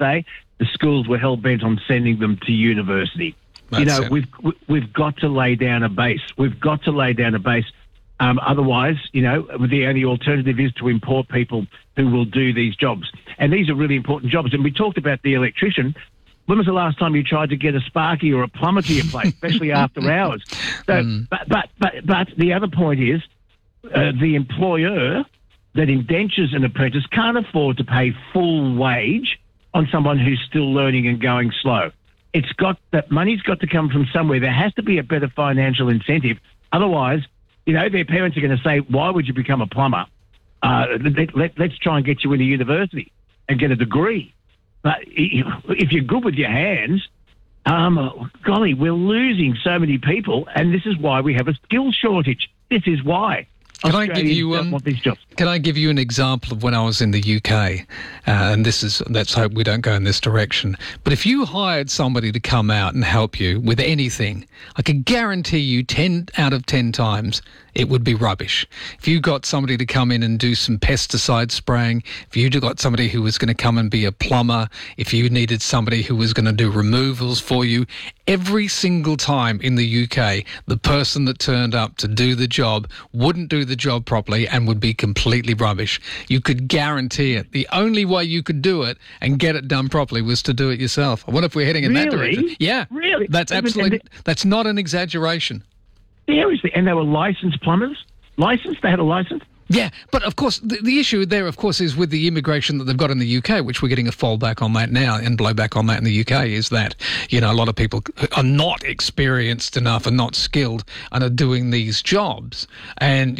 day, the schools were hell-bent on sending them to university. We've got to lay down a base. We've got to lay down a base. Otherwise, the only alternative is to import people who will do these jobs. And these are really important jobs. And we talked about the electrician. When was the last time you tried to get a sparky or a plumber to your place, especially after hours? So, but the other point is the employer that indentures an apprentice can't afford to pay full wage on someone who's still learning and going slow. That money's got to come from somewhere. There has to be a better financial incentive. Otherwise, their parents are going to say, why would you become a plumber? Let's try and get you into university and get a degree. But if you're good with your hands, golly, we're losing so many people, and this is why we have a skills shortage. This is why. Can I give you want these jobs. Can I give you an example of when I was in the UK? And let's hope we don't go in this direction. But if you hired somebody to come out and help you with anything, I can guarantee you 10 out of 10 times it would be rubbish. If you got somebody to come in and do some pesticide spraying, if you got somebody who was going to come and be a plumber, if you needed somebody who was going to do removals for you, every single time in the UK, the person that turned up to do the job wouldn't do the job properly and would be completely rubbish. You could guarantee it. The only way you could do it and get it done properly was to do it yourself. I wonder if we're heading in that direction. Yeah. Really? That's not an exaggeration. Seriously, and they were licensed plumbers? Licensed? They had a license? Yeah, but of course, the issue there, of course, is with the immigration that they've got in the UK, which we're getting a fallback on that now and blowback on that in the UK, is that, a lot of people are not experienced enough and not skilled and are doing these jobs. And,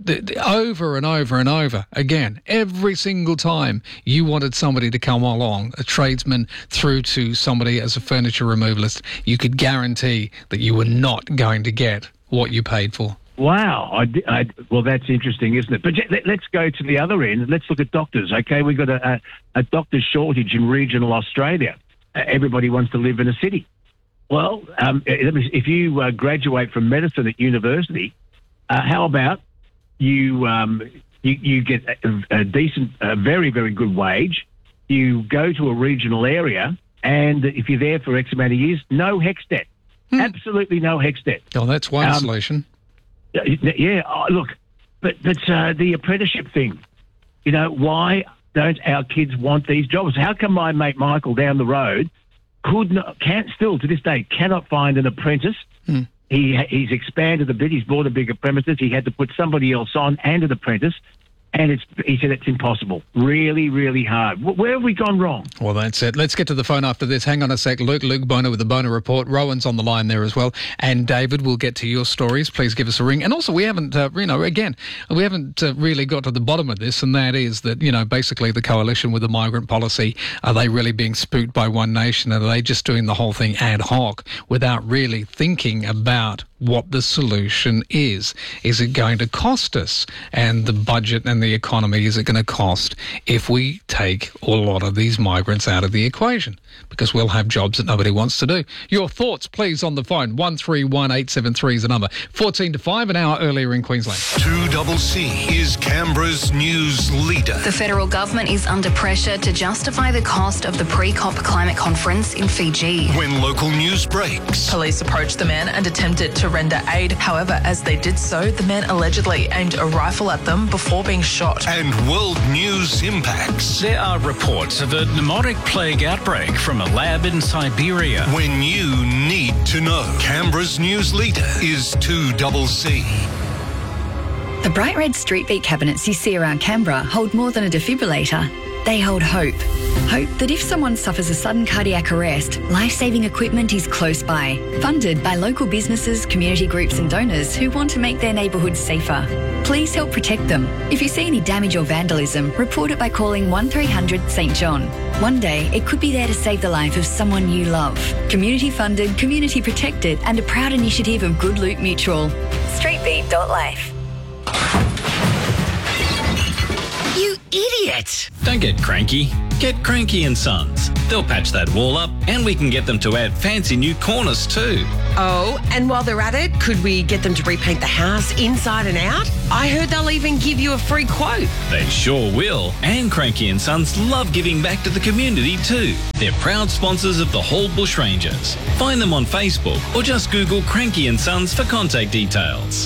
over and over and over again, every single time you wanted somebody to come along, a tradesman through to somebody as a furniture removalist, you could guarantee that you were not going to get what you paid for. Wow. Well, that's interesting, isn't it? But let's go to the other end. Let's look at doctors, okay? We've got a doctor's shortage in regional Australia. Everybody wants to live in a city. Well, if you graduate from medicine at university, how about you get a decent, very, very good wage, you go to a regional area, and if you're there for X amount of years, no HECS debt. Absolutely no HECS debt. Oh, that's one solution. Yeah, look, but the apprenticeship thing. Why don't our kids want these jobs? How come my mate Michael down the road can't still to this day cannot find an apprentice? He's expanded a bit. He's bought a bigger premises. He had to put somebody else on and an apprentice. And he said it's impossible. Really, really hard. Where have we gone wrong? Well, that's it. Let's get to the phone after this. Hang on a sec. Luke Boner with the Boner Report. Rowan's on the line there as well. And David, we'll get to your stories. Please give us a ring. And also, we haven't, we haven't really got to the bottom of this, and that is that, basically the coalition with the migrant policy, are they really being spooked by One Nation? Are they just doing the whole thing ad hoc without really thinking about what the solution is? Is it going to cost us? And the budget and the economy, is it going to cost if we take a lot of these migrants out of the equation? Because we'll have jobs that nobody wants to do. Your thoughts, please, on the phone. 131873 is the number. 14 to 5, an hour earlier in Queensland. 2CC is Canberra's news leader. The federal government is under pressure to justify the cost of the pre-COP climate conference in Fiji. When local news breaks. Police approached the men and attempted to render aid. However, as they did so, the men allegedly aimed a rifle at them before being shot. And world news impacts. There are reports of a pneumotic plague outbreak from a lab in Siberia. When you need to know. Canberra's news leader is 2CC. The bright red street beat cabinets you see around Canberra hold more than a defibrillator. They hold hope. Hope that if someone suffers a sudden cardiac arrest, life-saving equipment is close by. Funded by local businesses, community groups and donors who want to make their neighbourhoods safer. Please help protect them. If you see any damage or vandalism, report it by calling 1300 St John. One day, it could be there to save the life of someone you love. Community funded, community protected and a proud initiative of Good Loot Mutual. Streetbeat.life. You idiot! Don't get cranky. Get Cranky and Sons. They'll patch that wall up, and we can get them to add fancy new corners too. Oh, and while they're at it, could we get them to repaint the house inside and out? I heard they'll even give you a free quote. They sure will. And Cranky and Sons love giving back to the community too. They're proud sponsors of the Hall Bushrangers. Find them on Facebook or just Google Cranky and Sons for contact details.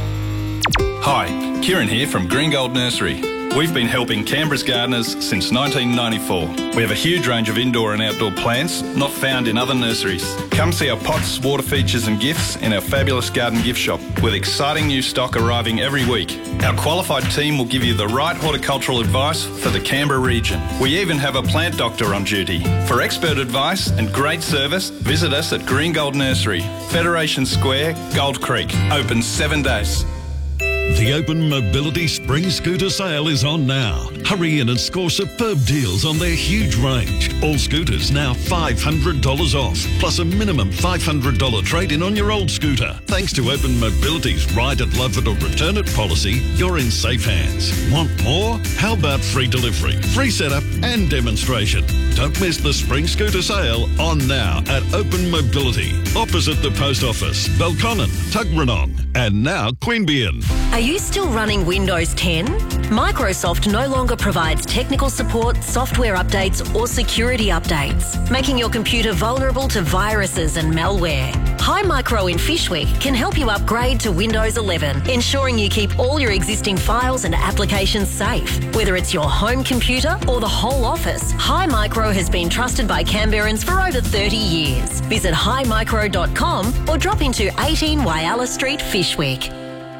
Hi, Kieran here from Green Gold Nursery. We've been helping Canberra's gardeners since 1994. We have a huge range of indoor and outdoor plants not found in other nurseries. Come see our pots, water features and gifts in our fabulous garden gift shop with exciting new stock arriving every week. Our qualified team will give you the right horticultural advice for the Canberra region. We even have a plant doctor on duty. For expert advice and great service, visit us at Green Gold Nursery, Federation Square, Gold Creek. Open 7 days. The Open Mobility Spring Scooter Sale is on now. Hurry in and score superb deals on their huge range. All scooters now $500 off, plus a minimum $500 trade-in on your old scooter. Thanks to Open Mobility's Ride it, Love it or Return it policy, you're in safe hands. Want more? How about free delivery, free setup and demonstration? Don't miss the Spring Scooter Sale on now at Open Mobility, opposite the Post Office, Belconnen, Tuggeranong, and now Queanbeyan. Are you still running Windows 10? Microsoft no longer provides technical support, software updates or security updates, making your computer vulnerable to viruses and malware. Hi Micro in Fishwick can help you upgrade to Windows 11, ensuring you keep all your existing files and applications safe. Whether it's your home computer or the whole office, Hi Micro has been trusted by Canberrans for over 30 years. Visit himicro.com or drop into 18 Whyalla Street, Fishwick.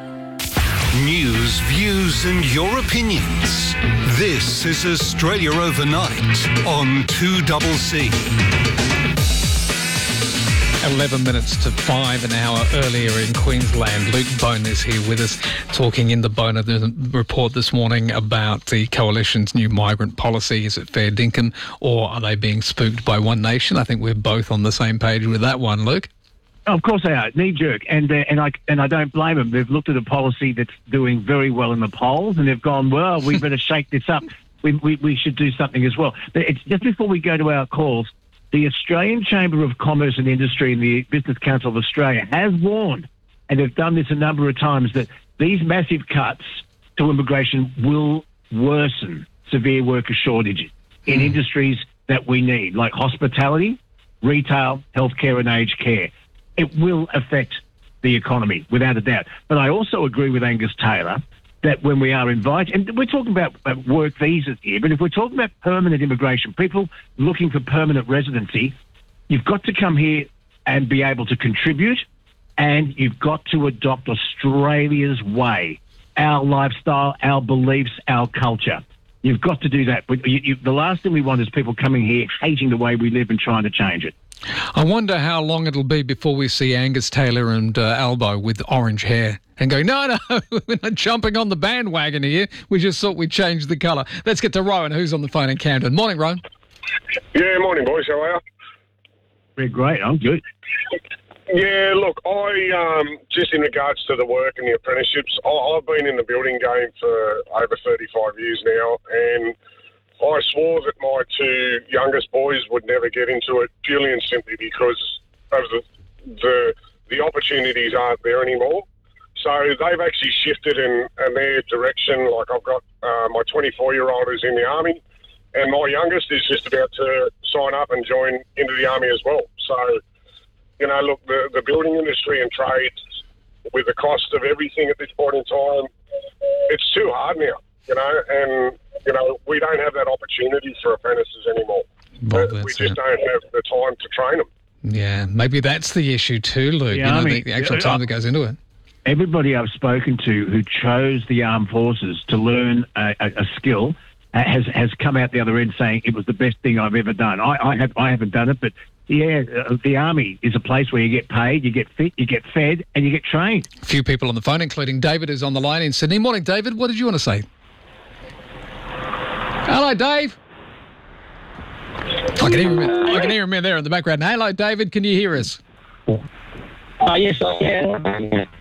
News, views and your opinions. This is Australia Overnight on 2CC. 11 minutes to 5, an hour earlier in Queensland. Luke Bone is here with us, talking in the Boner report this morning about the Coalition's new migrant policy. Is it fair dinkum or are they being spooked by One Nation? I think we're both on the same page with that one, Luke. Of course they are, knee jerk, and I don't blame them. They've looked at a policy that's doing very well in the polls, and they've gone, well, we better shake this up. We should do something as well. But it's just before we go to our calls, the Australian Chamber of Commerce and Industry and the Business Council of Australia has warned, and they've done this a number of times, that these massive cuts to immigration will worsen severe worker shortages in industries that we need, like hospitality, retail, healthcare and aged care. It will affect the economy, without a doubt. But I also agree with Angus Taylor that when we are invited, and we're talking about work visas here, but if we're talking about permanent immigration, people looking for permanent residency, you've got to come here and be able to contribute, and you've got to adopt Australia's way, our lifestyle, our beliefs, our culture. You've got to do that. The last thing we want is people coming here hating the way we live and trying to change it. I wonder how long it'll be before we see Angus Taylor and Albo with orange hair and go, no, we're not jumping on the bandwagon here. We just thought we'd change the colour. Let's get to Rowan, who's on the phone in Camden. Morning, Rowan. Yeah, morning, boys. How are you? We're great. I'm good. Yeah, look, just in regards to the work and the apprenticeships, I've been in the building game for over 35 years now, and I swore that my two youngest boys would never get into it purely and simply because of the opportunities aren't there anymore. So they've actually shifted in their direction. Like I've got my 24-year-old who's in the Army, and my youngest is just about to sign up and join into the Army as well. So, you know, look, the building industry and trades, with the cost of everything at this point in time, it's too hard now, you know, and you know, we don't have that opportunity for apprentices anymore. Well, we just don't have the time to train them. Yeah, maybe that's the issue too, Luke. Yeah, the actual time that goes into it. Everybody I've spoken to who chose the armed forces to learn a skill has come out the other end saying it was the best thing I've ever done. I haven't done it, but yeah, the Army is a place where you get paid, you get fit, you get fed, and you get trained. A few people on the phone, including David, who's on the line in Sydney. Morning, David. What did you want to say? Hello, Dave. I can hear him in there in the background. Hello, David. Can you hear us? Yes, I can.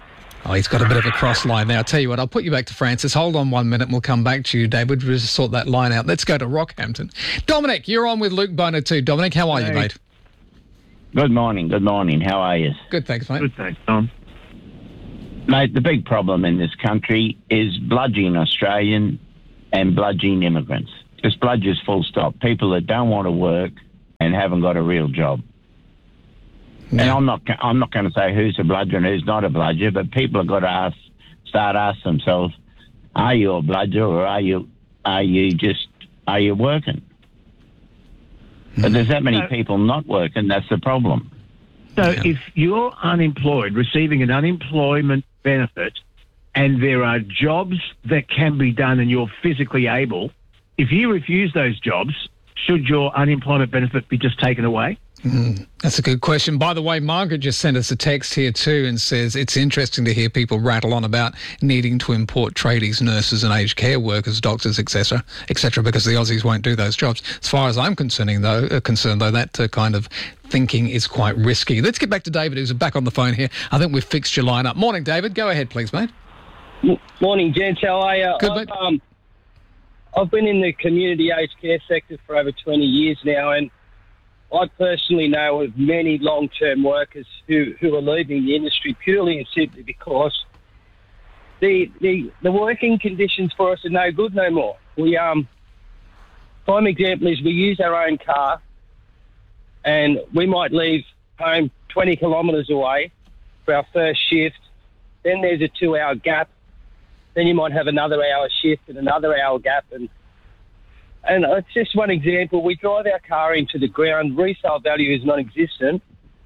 Oh, he's got a bit of a cross line there. I'll tell you what, I'll put you back to Francis. Hold on 1 minute and we'll come back to you, David. We'll just sort that line out. Let's go to Rockhampton. Dominic, you're on with Luke Boner too. Dominic, how are you, mate? Good morning. How are you? Good, thanks, mate. Good, thanks, Tom. Mate, the big problem in this country is bludgeoning Australian and bludgeoning immigrants. Just bludgers full stop. People that don't want to work and haven't got a real job. Yeah. And I'm not going to say who's a bludger and who's not a bludger, but people have got to start asking themselves, are you a bludger or are you working? But there's that many people not working, that's the problem. So if you're unemployed, receiving an unemployment benefit, and there are jobs that can be done and you're physically able, if you refuse those jobs, should your unemployment benefit be just taken away? That's a good question. By the way, Margaret just sent us a text here too and says it's interesting to hear people rattle on about needing to import tradies, nurses and aged care workers, doctors, etc., because the Aussies won't do those jobs. As far as I'm concerned, though, that kind of thinking is quite risky. Let's get back to David, who's back on the phone here. I think we've fixed your line up. Morning, David. Go ahead, please, mate. Morning, gents. How are you? Good, mate. I've been in the community aged care sector for over 20 years now, and I personally know of many long-term workers who are leaving the industry purely and simply because the working conditions for us are no good no more. Prime example is we use our own car, and we might leave home 20 kilometres away for our first shift. Then there's a 2-hour gap. Then you might have another hour shift and another hour gap, and it's just one example. We drive our car into the ground. Resale value is non-existent.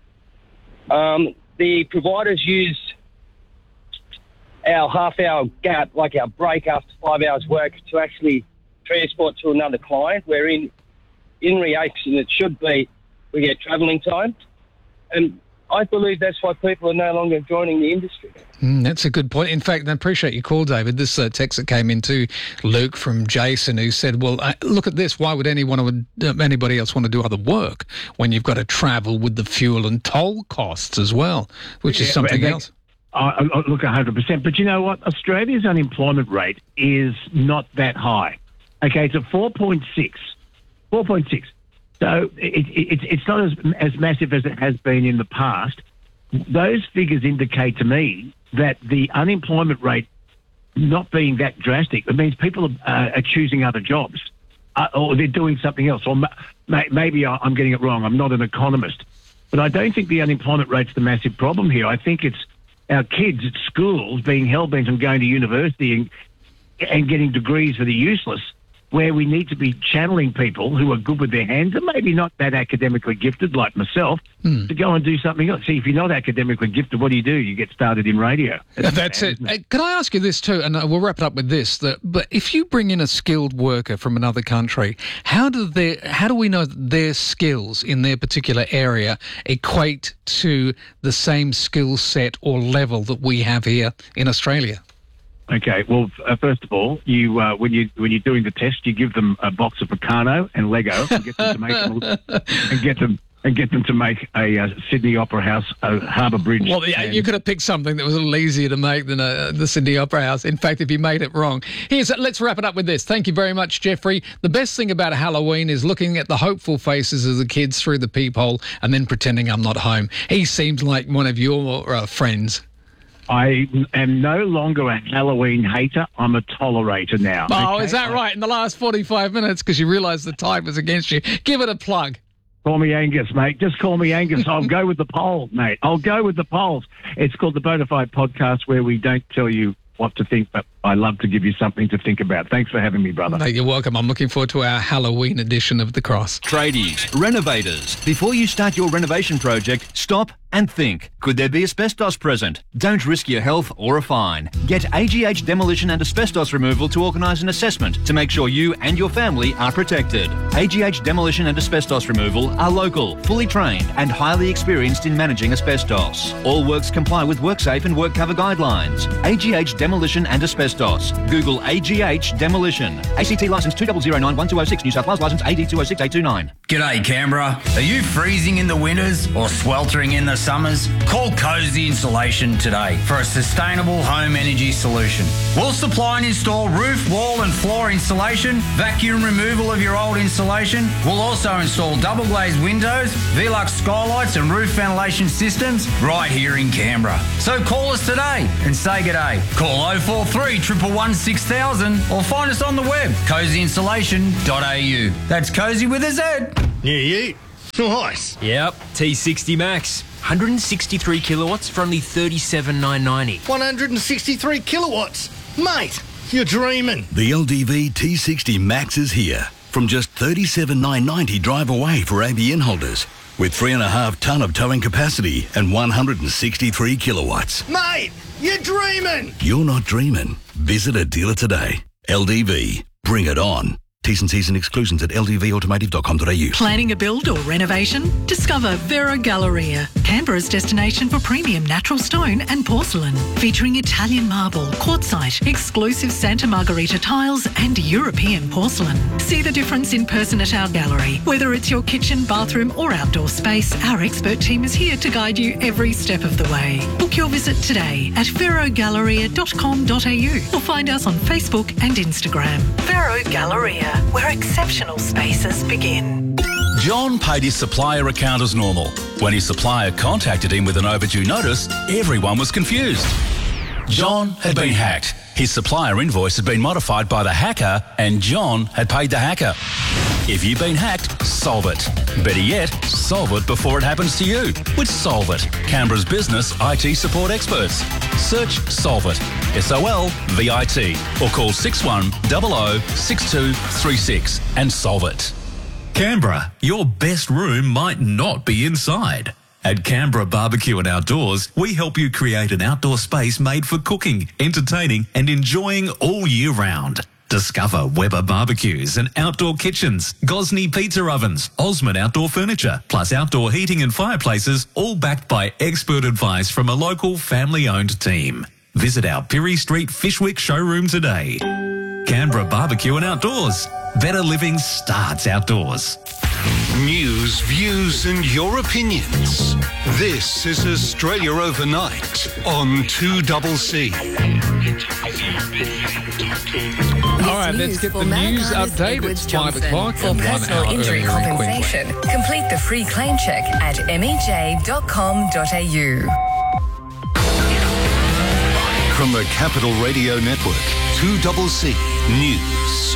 The providers use our half-hour gap, like our break after 5 hours work, to actually transport to another client, where in reaction it should be we get travelling time. And I believe that's why people are no longer joining the industry. That's a good point. In fact, I appreciate your call, David. This text that came into Luke from Jason, who said, well, look at this. Why would anybody else want to do other work when you've got to travel with the fuel and toll costs as well, which is something else? Look, 100%. But you know what? Australia's unemployment rate is not that high. Okay, it's at 4.6. 4.6. So it's not as massive as it has been in the past. Those figures indicate to me that the unemployment rate not being that drastic, it means people are choosing other jobs or they're doing something else. Or maybe I'm getting it wrong. I'm not an economist. But I don't think the unemployment rate's the massive problem here. I think it's our kids at schools being hell-bent on going to university and getting degrees that are useless, where we need to be channeling people who are good with their hands and maybe not that academically gifted like myself to go and do something else. See, if you're not academically gifted, what do? You get started in radio. That's it. Can I ask you this too, and we'll wrap it up with this, but if you bring in a skilled worker from another country, how do we know that their skills in their particular area equate to the same skill set or level that we have here in Australia? Okay, well, first of all, you when you're doing the test, you give them a box of Meccano and Lego and get them to make a Sydney Opera House, Harbour Bridge. Well, you could have picked something that was a little easier to make than the Sydney Opera House. In fact, if you made it wrong. Let's wrap it up with this. Thank you very much, Jeffrey. The best thing about Halloween is looking at the hopeful faces of the kids through the peephole and then pretending I'm not home. He seems like one of your friends. I am no longer a Halloween hater. I'm a tolerator now. Oh, okay? Is that right? In the last 45 minutes, because you realised the tide was against you. Give it a plug. Call me Angus, mate. Just call me Angus. I'll go with the polls, mate. I'll go with the polls. It's called the Bonafide Podcast, where we don't tell you what to think, but I love to give you something to think about. Thanks for having me, brother. No, you're welcome. I'm looking forward to our Halloween edition of The Cross. Tradies, renovators. Before you start your renovation project, stop and think. Could there be asbestos present? Don't risk your health or a fine. Get AGH Demolition and Asbestos Removal to organise an assessment to make sure you and your family are protected. AGH Demolition and Asbestos Removal are local, fully trained and highly experienced in managing asbestos. All works comply with WorkSafe and WorkCover guidelines. AGH Demolition and Asbestos asbestos. Google AGH Demolition. ACT licence 2009-1206, New South Wales licence AD 206829. G'day Canberra. Are you freezing in the winters or sweltering in the summers? Call Cozy Insulation today for a sustainable home energy solution. We'll supply and install roof, wall and floor insulation, vacuum removal of your old insulation. We'll also install double glazed windows, Velux skylights and roof ventilation systems right here in Canberra. So call us today and say g'day. Call 043 111 6000 or find us on the web, cozyinsulation.au. That's Cozy with a Z. Yeah, you. Nice. Yep, T60 Max. 163 kilowatts for only $37,990. 163 kilowatts. Mate, you're dreaming. The LDV T60 Max is here. From just $37,990 drive away for ABN holders. With 3.5 tonne of towing capacity and 163 kilowatts. Mate, you're dreaming. You're not dreaming. Visit a dealer today. LDV. Bring it on. T's and C's and exclusions at ldvautomotive.com.au. Planning a build or renovation? Discover Vero Galleria, Canberra's destination for premium natural stone and porcelain. Featuring Italian marble, quartzite, exclusive Santa Margherita tiles and European porcelain. See the difference in person at our gallery. Whether it's your kitchen, bathroom or outdoor space, our expert team is here to guide you every step of the way. Book your visit today at verogalleria.com.au or find us on Facebook and Instagram. Vero Galleria, where exceptional spaces begin. John paid his supplier account as normal. When his supplier contacted him with an overdue notice, everyone was confused. John had been hacked. His supplier invoice had been modified by the hacker and John had paid the hacker. If you've been hacked, solve it. Better yet, solve it before it happens to you with Solve It, Canberra's business IT support experts. Search Solve It, SOLVIT, or call 6100 6236 and solve it. Canberra, your best room might not be inside. At Canberra Barbecue and Outdoors, we help you create an outdoor space made for cooking, entertaining and enjoying all year round. Discover Weber barbecues and outdoor kitchens, Gosney pizza ovens, Osmond outdoor furniture, plus outdoor heating and fireplaces, all backed by expert advice from a local family-owned team. Visit our Pirie Street Fishwick showroom today. Canberra Barbecue and Outdoors. Better living starts outdoors. News, views and your opinions. This is Australia Overnight on 2CC. All right, let's get the news update. It's 5 o'clock. For personal injury compensation, complete the free claim check at mej.com.au. From the Capital Radio Network, 2CC News.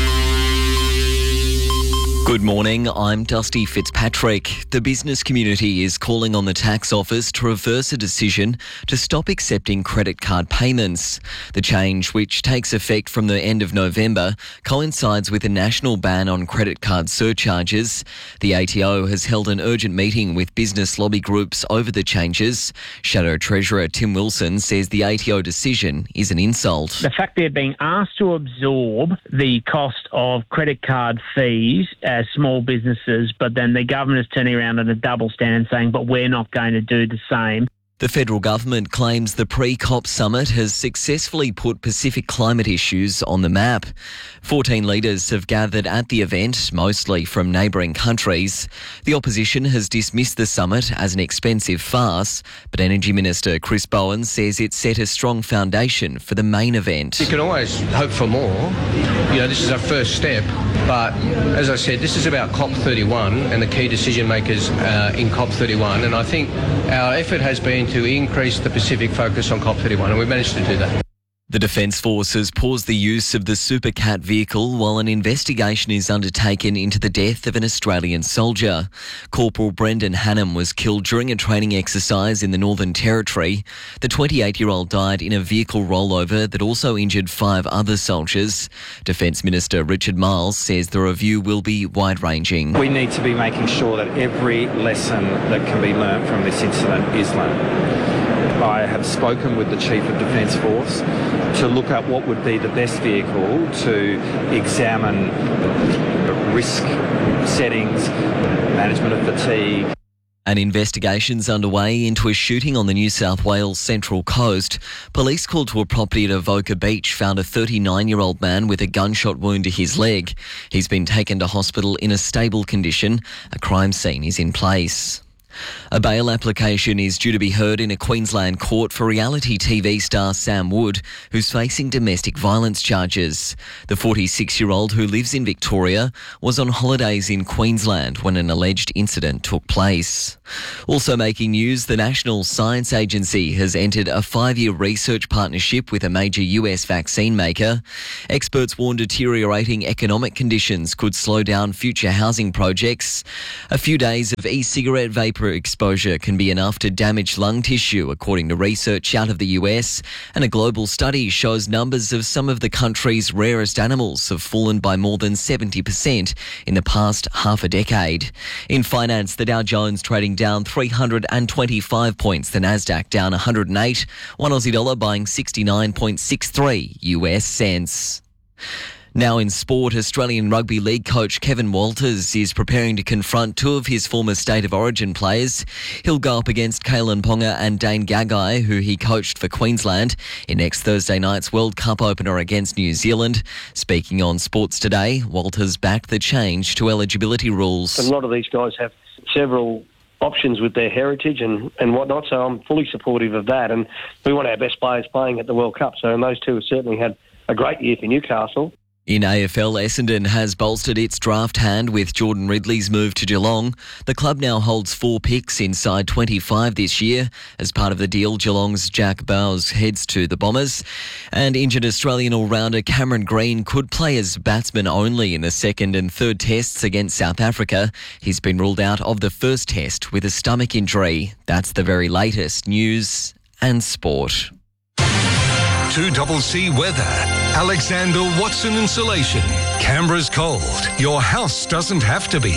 Good morning, I'm Dusty Fitzpatrick. The business community is calling on the tax office to reverse a decision to stop accepting credit card payments. The change, which takes effect from the end of November, coincides with a national ban on credit card surcharges. The ATO has held an urgent meeting with business lobby groups over the changes. Shadow Treasurer Tim Wilson says the ATO decision is an insult. The fact they're being asked to absorb the cost of credit card fees as small businesses, but then the government is turning around at a double standard saying, but we're not going to do the same. The federal government claims the pre-COP summit has successfully put Pacific climate issues on the map. 14 leaders have gathered at the event, mostly from neighbouring countries. The opposition has dismissed the summit as an expensive farce, but Energy Minister Chris Bowen says it set a strong foundation for the main event. You can always hope for more. You know, this is our first step, but as I said, this is about COP31 and the key decision makers in COP31, and I think our effort has been to increase the Pacific focus on COP31, and we've managed to do that. The Defence Force has paused the use of the Super Cat vehicle while an investigation is undertaken into the death of an Australian soldier. Corporal Brendan Hannam was killed during a training exercise in the Northern Territory. The 28-year-old died in a vehicle rollover that also injured 5 other soldiers. Defence Minister Richard Marles says the review will be wide-ranging. We need to be making sure that every lesson that can be learnt from this incident is learnt. I have spoken with the Chief of Defence Force to look at what would be the best vehicle to examine risk settings, management of fatigue. An investigation's underway into a shooting on the New South Wales Central Coast. Police called to a property at Avoca Beach found a 39-year-old man with a gunshot wound to his leg. He's been taken to hospital in a stable condition. A crime scene is in place. A bail application is due to be heard in a Queensland court for reality TV star Sam Wood, who's facing domestic violence charges. The 46-year-old, who lives in Victoria, was on holidays in Queensland when an alleged incident took place. Also making news, the National Science Agency has entered a 5-year research partnership with a major US vaccine maker. Experts warn deteriorating economic conditions could slow down future housing projects. A few days of e-cigarette vapour exposure can be enough to damage lung tissue, according to research out of the US, and a global study shows numbers of some of the country's rarest animals have fallen by more than 70% in the past half a decade. In finance, the Dow Jones trading down 325 points, the Nasdaq down 108, one Aussie dollar buying 69.63 US cents. Now in sport, Australian Rugby League coach Kevin Walters is preparing to confront two of his former State of Origin players. He'll go up against Kalen Ponga and Dane Gagai, who he coached for Queensland, in next Thursday night's World Cup opener against New Zealand. Speaking on Sports Today, Walters backed the change to eligibility rules. A lot of these guys have several options with their heritage and whatnot, so I'm fully supportive of that. And we want our best players playing at the World Cup, so those two have certainly had a great year for Newcastle. In AFL, Essendon has bolstered its draft hand with Jordan Ridley's move to Geelong. The club now holds 4 picks inside 25 this year. As part of the deal, Geelong's Jack Bowes heads to the Bombers. And injured Australian all-rounder Cameron Green could play as batsman only in the second and third tests against South Africa. He's been ruled out of the first test with a stomach injury. That's the very latest news and sport. 2CC weather. Alexander Watson Insulation. Canberra's cold. Your house doesn't have to be.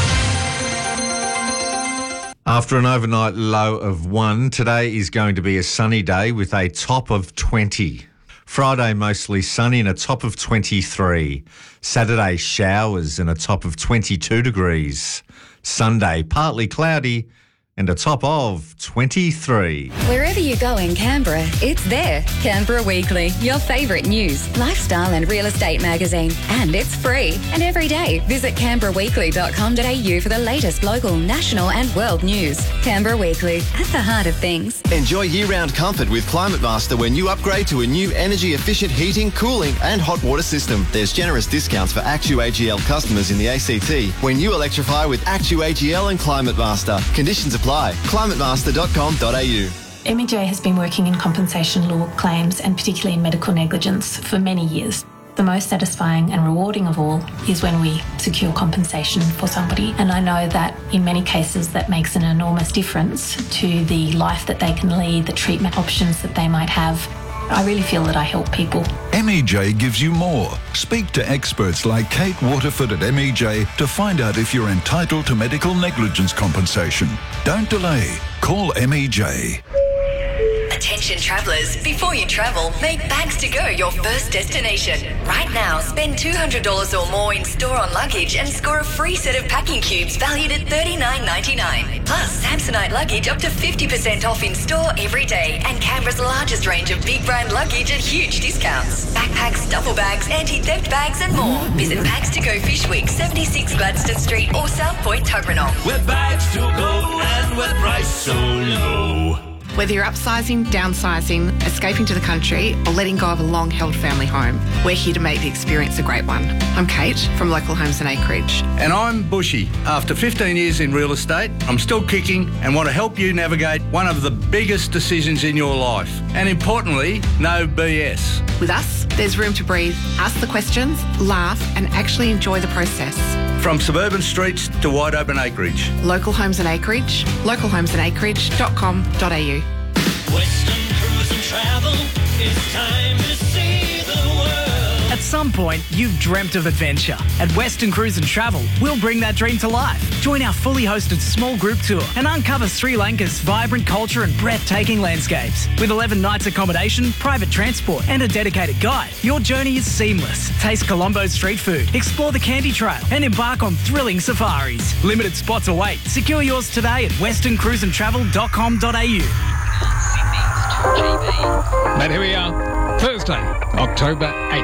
After an overnight low of 1, today is going to be a sunny day with a top of 20. Friday mostly sunny and a top of 23. Saturday showers and a top of 22 degrees. Sunday partly cloudy and a top of 23. Wherever you go in Canberra, it's there. Canberra Weekly, your favourite news, lifestyle and real estate magazine. And it's free. And every day, visit canberraweekly.com.au for the latest local, national and world news. Canberra Weekly, at the heart of things. Enjoy year-round comfort with Climate Master when you upgrade to a new energy-efficient heating, cooling and hot water system. There's generous discounts for ActuAGL customers in the ACT when you electrify with ActuAGL and Climate Master. Conditions apply. climatemaster.com.au. MEJ has been working in compensation law claims and particularly in medical negligence for many years. The most satisfying and rewarding of all is when we secure compensation for somebody. And I know that in many cases that makes an enormous difference to the life that they can lead, the treatment options that they might have. I really feel that I help people. MEJ gives you more. Speak to experts like Kate Waterford at MEJ to find out if you're entitled to medical negligence compensation. Don't delay. Call MEJ. Attention travellers, before you travel, make Bags to Go your first destination. Right now, spend $200 or more in store on luggage and score a free set of packing cubes valued at $39.99. Plus, Samsonite luggage up to 50% off in store every day and Canberra's largest range of big brand luggage at huge discounts. Backpacks, duffel bags, anti-theft bags and more. Visit Bags to Go Fish Week, 76 Gladstone Street or South Point Tuggeranong. With Bags to Go and with price so low. Whether you're upsizing, downsizing, escaping to the country, or letting go of a long-held family home, we're here to make the experience a great one. I'm Kate from Local Homes and Acreage. And I'm Bushy. After 15 years in real estate, I'm still kicking and want to help you navigate one of the biggest decisions in your life. And importantly, no BS. With us, there's room to breathe, ask the questions, laugh, and actually enjoy the process. From suburban streets to wide open acreage. Local Homes and Acreage, localhomesandacreage.com.au. Western Cruise and Travel, it's time to see the world. At some point, you've dreamt of adventure. At Western Cruise and Travel, we'll bring that dream to life. Join our fully hosted small group tour and uncover Sri Lanka's vibrant culture and breathtaking landscapes. With 11 nights accommodation, private transport and a dedicated guide, your journey is seamless. Taste Colombo's street food, explore the Candy Trail and embark on thrilling safaris. Limited spots await. Secure yours today at westerncruiseandtravel.com.au. But here we are, Thursday, October 8th.